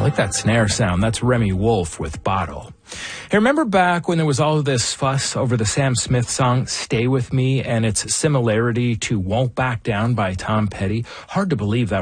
like that snare sound. That's Remy Wolf with Bottle. Hey, remember back when there was all this fuss over the Sam Smith song Stay With Me and its similarity to Won't Back Down by Tom Petty? Hard to believe that